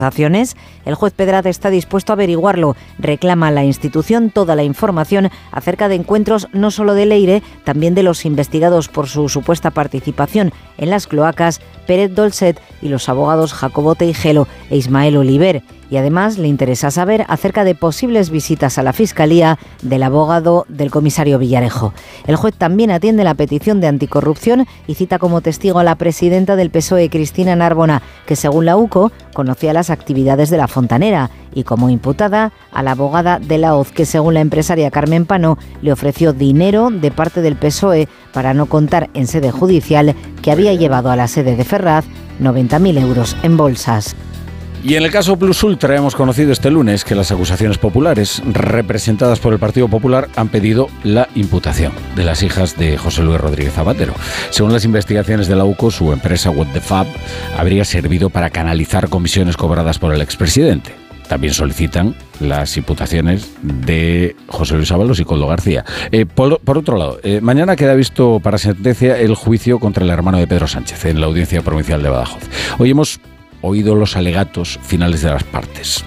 El juez Pedraz está dispuesto a averiguarlo. Reclama a la institución toda la información acerca de encuentros no solo de Leire, también de los investigados por su supuesta participación en las cloacas, Pérez Dolcet y los abogados Jacobo Teijelo e Ismael Oliver. Y además le interesa saber acerca de posibles visitas a la Fiscalía del abogado del comisario Villarejo. El juez también atiende la petición de anticorrupción y cita como testigo a la presidenta del PSOE, Cristina Narbona, que según la UCO conocía las actividades de la fontanera, y como imputada a la abogada de la OZ, que según la empresaria Carmen Pano le ofreció dinero de parte del PSOE para no contar en sede judicial que había llevado a la sede de Ferraz 90.000 euros en bolsas. Y en el caso Plus Ultra hemos conocido este lunes que las acusaciones populares, representadas por el Partido Popular, han pedido la imputación de las hijas de José Luis Rodríguez Zapatero. Según las investigaciones de la UCO, su empresa What the Fab habría servido para canalizar comisiones cobradas por el expresidente. También solicitan las imputaciones de José Luis Ábalos y Koldo García. Por otro lado, mañana queda visto para sentencia el juicio contra el hermano de Pedro Sánchez en la Audiencia Provincial de Badajoz. Hoy hemos oído los alegatos finales de las partes.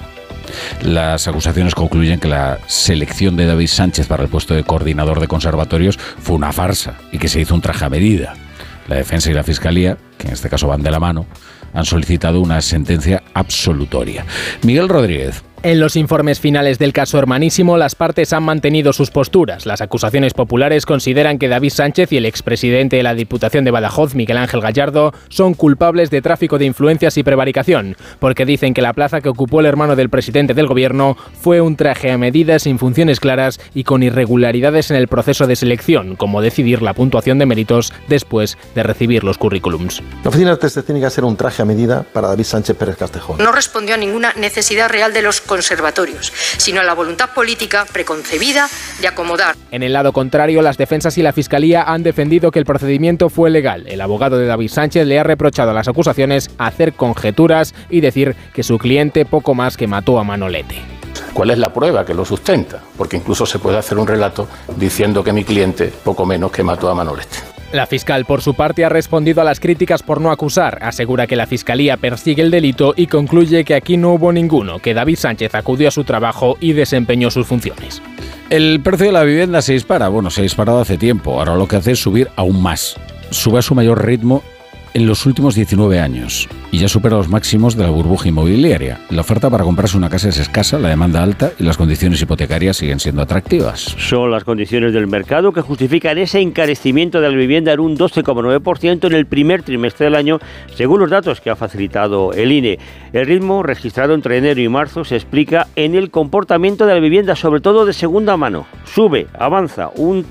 Las acusaciones concluyen que la selección de David Sánchez para el puesto de coordinador de conservatorios fue una farsa y que se hizo un traje a medida. La defensa y la fiscalía, que en este caso van de la mano, han solicitado una sentencia absolutoria. Miguel Rodríguez. En los informes finales del caso Hermanísimo, las partes han mantenido sus posturas. Las acusaciones populares consideran que David Sánchez y el expresidente de la Diputación de Badajoz, Miguel Ángel Gallardo, son culpables de tráfico de influencias y prevaricación, porque dicen que la plaza que ocupó el hermano del presidente del gobierno fue un traje a medida sin funciones claras y con irregularidades en el proceso de selección, como decidir la puntuación de méritos después de recibir los currículums. La oficina tiene que hacer un traje a medida para David Sánchez Pérez Castejón. No respondió a ninguna necesidad real de los conservatorios, sino a la voluntad política preconcebida de acomodar. En el lado contrario, las defensas y la Fiscalía han defendido que el procedimiento fue legal. El abogado de David Sánchez le ha reprochado a las acusaciones hacer conjeturas y decir que su cliente poco más que mató a Manolete. ¿Cuál es la prueba que lo sustenta? Porque incluso se puede hacer un relato diciendo que mi cliente poco menos que mató a Manolete. La fiscal, por su parte, ha respondido a las críticas por no acusar. Asegura que la Fiscalía persigue el delito y concluye que aquí no hubo ninguno, que David Sánchez acudió a su trabajo y desempeñó sus funciones. El precio de la vivienda se dispara. Bueno, se ha disparado hace tiempo. Ahora lo que hace es subir aún más. Sube a su mayor ritmo en los últimos 19 años y ya supera los máximos de la burbuja inmobiliaria. La oferta para comprarse una casa es escasa, la demanda alta y las condiciones hipotecarias siguen siendo atractivas. Son las condiciones del mercado que justifican ese encarecimiento de la vivienda en un 12,9% en el primer trimestre del año, según los datos que ha facilitado el INE. El ritmo registrado entre enero y marzo se explica en el comportamiento de la vivienda, sobre todo de segunda mano. Sube, avanza un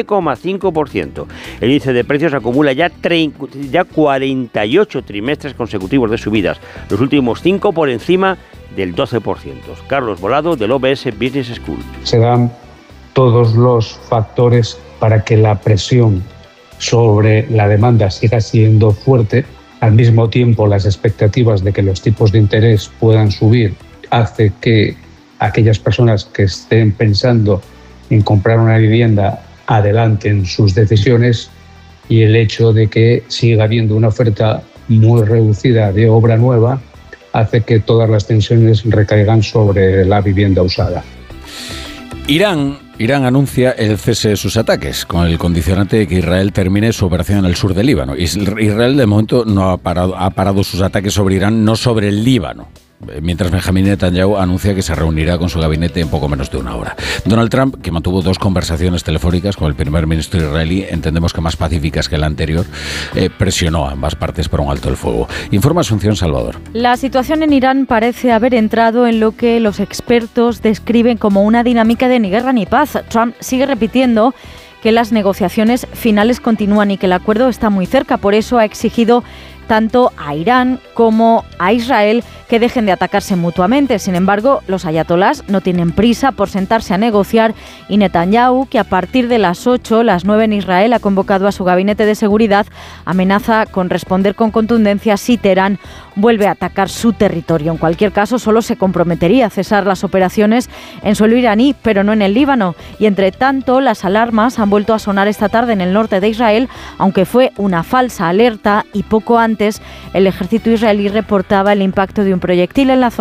13,5%. El índice de precios acumula ya 48 trimestres consecutivos de subidas, los últimos 5 por encima del 12%. Carlos Volado, del OBS Business School. Se dan todos los factores para que la presión sobre la demanda siga siendo fuerte. Al mismo tiempo, las expectativas de que los tipos de interés puedan subir hace que aquellas personas que estén pensando en comprar una vivienda adelanten sus decisiones, y el hecho de que siga habiendo una oferta muy reducida de obra nueva hace que todas las tensiones recaigan sobre la vivienda usada. Irán anuncia el cese de sus ataques, con el condicionante de que Israel termine su operación en el sur del Líbano. Israel de momento no ha parado sus ataques sobre Irán, no sobre el Líbano. Mientras Benjamín Netanyahu anuncia que se reunirá con su gabinete en poco menos de una hora. Donald Trump, que mantuvo 2 conversaciones telefónicas con el primer ministro israelí, entendemos que más pacíficas que la anterior, presionó a ambas partes por un alto el fuego. Informa Asunción Salvador. La situación en Irán parece haber entrado en lo que los expertos describen como una dinámica de ni guerra ni paz. Trump sigue repitiendo que las negociaciones finales continúan y que el acuerdo está muy cerca. Por eso ha exigido tanto a Irán como a Israel que dejen de atacarse mutuamente. Sin embargo, los ayatolás no tienen prisa por sentarse a negociar y Netanyahu, que a partir de las 8, las 9 en Israel, ha convocado a su gabinete de seguridad, amenaza con responder con contundencia si Teherán vuelve a atacar su territorio. En cualquier caso, solo se comprometería a cesar las operaciones en suelo iraní, pero no en el Líbano. Y entre tanto, las alarmas han vuelto a sonar esta tarde en el norte de Israel, aunque fue una falsa alerta y poco antes el ejército israelí reportaba el impacto de un proyectil en la zona